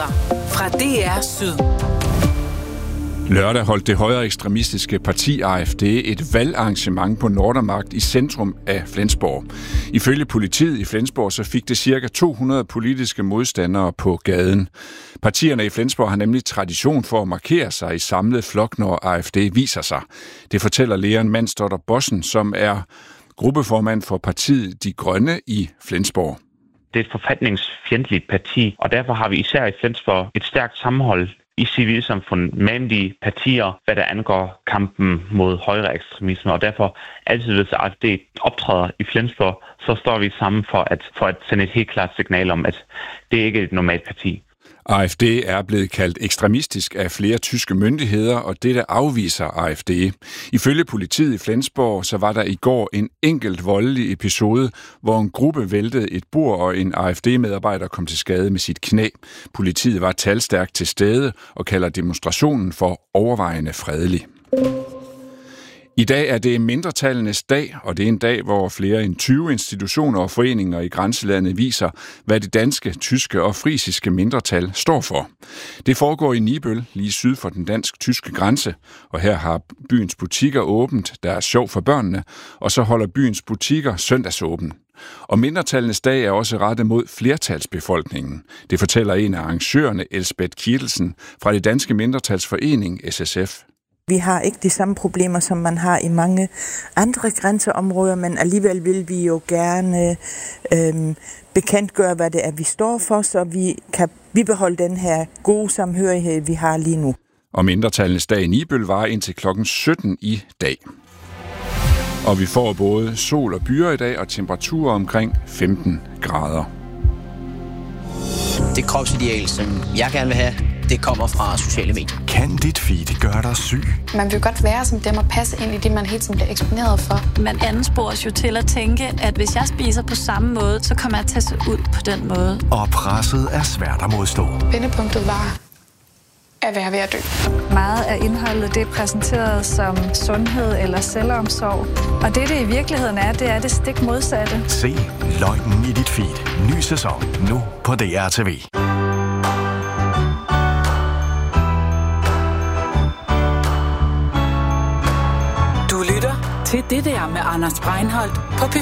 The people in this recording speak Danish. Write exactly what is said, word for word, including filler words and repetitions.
Nyheder fra D R Syd. Lørdag holdt det højre ekstremistiske parti A F D et valgarrangement på Nordmarkt i centrum af Flensborg. Ifølge politiet i Flensborg så fik det ca. to hundrede politiske modstandere på gaden. Partierne i Flensborg har nemlig tradition for at markere sig i samlet flok, når A F D viser sig. Det fortæller Leon Mandsdotter Bossen, som er gruppeformand for partiet De Grønne i Flensborg. Det er et forfatningsfjendtligt parti, og derfor har vi især i Flensborg et stærkt sammenhold i civilsamfundet mellem de partier, hvad der angår kampen mod højre ekstremisme, og derfor altid hvis A F D optræder i Flensborg, så står vi sammen for at, for at sende et helt klart signal om, at det ikke er et normalt parti. A F D er blevet kaldt ekstremistisk af flere tyske myndigheder, og dette afviser A F D. Ifølge politiet i Flensborg, så var der i går en enkelt voldelig episode, hvor en gruppe væltede et bord, og en A F D-medarbejder kom til skade med sit knæ. Politiet var talstærkt til stede og kalder demonstrationen for overvejende fredelig. I dag er det mindretallenes dag, og det er en dag, hvor flere end tyve institutioner og foreninger i grænselandet viser, hvad det danske, tyske og frisiske mindretal står for. Det foregår i Nibøl, lige syd for den dansk-tyske grænse, og her har byens butikker åbent, der er sjov for børnene, og så holder byens butikker søndagsåben. Og mindretallenes dag er også rettet mod flertalsbefolkningen. Det fortæller en af arrangørerne, Elsbeth Kietelsen, fra det danske mindretalsforening S S F. Vi har ikke de samme problemer, som man har i mange andre grænseområder, men alligevel vil vi jo gerne øh, bekendtgøre, hvad det er, vi står for, så vi kan bibeholde den her gode samhørighed, vi har lige nu. Og mindretallenes dag i Nibøl var indtil klokken sytten i dag. Og vi får både sol og byer i dag, og temperaturer omkring femten grader. Det kropsideal, som jeg gerne vil have, det kommer fra sociale medier. Kan dit feed gøre dig syg? Man vil godt være som dem og passe ind i det, man hele tiden bliver eksponeret for. Man anspores jo til at tænke, at hvis jeg spiser på samme måde, så kommer jeg til at se ud på den måde. Og presset er svært at modstå. Vendepunktet var at være ved at dø. Meget af indholdet det er præsenteret som sundhed eller selvomsorg. Og det, det i virkeligheden er, det er det stik modsatte. Se løgnen i dit feed. Ny sæson nu på D R T V. Du lytter til Det der med Anders Breinholt på P